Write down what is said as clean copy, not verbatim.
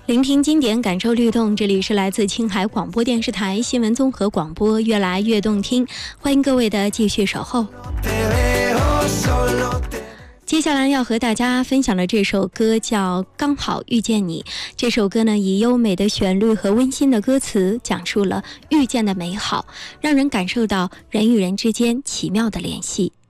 聆听经典，感受律动，这里是来自青海广播电视台新闻综合广播，越来越动听，欢迎各位的继续守候。接下来要和大家分享的这首歌叫《刚好遇见你》。这首歌呢，以优美的旋律和温馨的歌词，讲述了遇见的美好，让人感受到人与人之间奇妙的联系。